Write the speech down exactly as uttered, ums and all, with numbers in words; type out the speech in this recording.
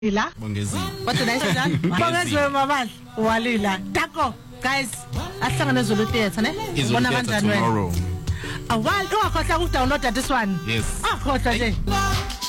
La Bongezile. Kodwa la isho Bongezwe mabandla walila. Tako guys asihlangane Zulu Theatre ne? Bona kanjani wena? Awal ungakhohlwa ku download this one. Yes. Akhohlwa nje.